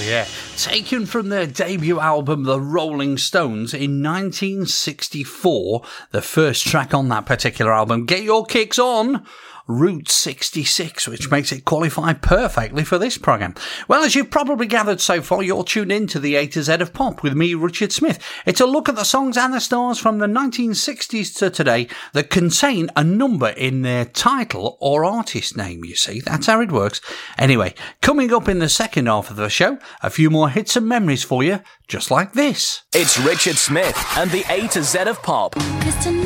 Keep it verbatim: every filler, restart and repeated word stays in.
yeah. Taken from their debut album, The Rolling Stones, in nineteen sixty-four. The first track on that particular album, Get Your Kicks On, Route sixty-six, which makes it qualify perfectly for this programme. Well, as you've probably gathered so far, you're tuned in to the A to Z of Pop with me, Richard Smith. It's a look at the songs and the stars from the nineteen sixties to today that contain a number in their title or artist name, you see. That's how it works. Anyway, coming up in the second half of the show, a few more hits and memories for you, just like this. It's Richard Smith and the A to Z of Pop.